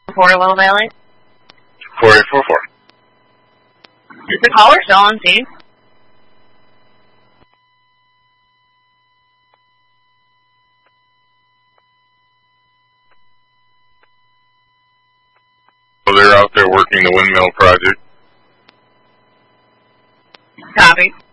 Little Valley. 4844. Is the caller still on scene? So they're out there working the windmill project. Copy.